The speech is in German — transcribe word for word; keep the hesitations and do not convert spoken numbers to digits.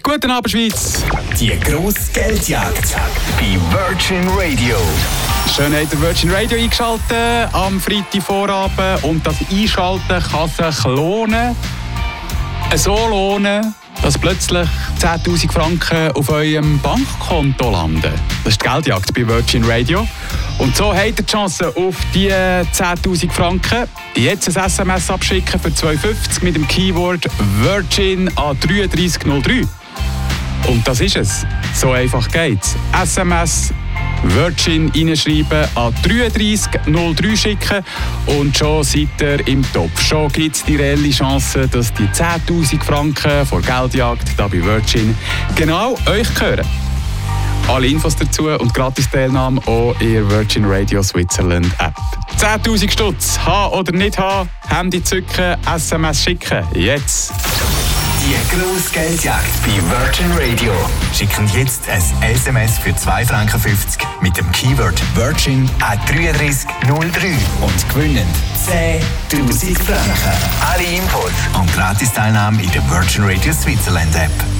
Guten Abend, Schweiz. Die grosse Geldjagd bei Virgin Radio. Schön, habt ihr Virgin Radio eingeschaltet am Freitagvorabend. Und das Einschalten kann sich lohnen. So lohnen, dass plötzlich zehntausend Franken auf eurem Bankkonto landen. Das ist die Geldjagd bei Virgin Radio. Und so habt ihr die Chance auf die zehntausend Franken. Jetzt ein S M S abschicken für zwei fünfzig mit dem Keyword Virgin an drei drei null drei. Und das ist es. So einfach geht's. S M S Virgin reinschreiben, an drei drei null drei schicken und schon seid ihr im Topf. Schon gibt es die reelle Chance, dass die zehntausend Franken vor Geldjagd hier bei Virgin genau euch gehören. Alle Infos dazu und Gratis-Teilnahme auch in der Virgin Radio Switzerland App. zehntausend Stutz, haben oder nicht haben, Handy zücken, S M S schicken. Jetzt! Die grosse Geldjagd bei Virgin Radio. Schicken jetzt ein S M S für zwei Franken fünfzig mit dem Keyword Virgin an drei drei null drei und gewinnen zehntausend Franken. Alle Infos und Gratis-Teilnahme in der Virgin Radio Switzerland App.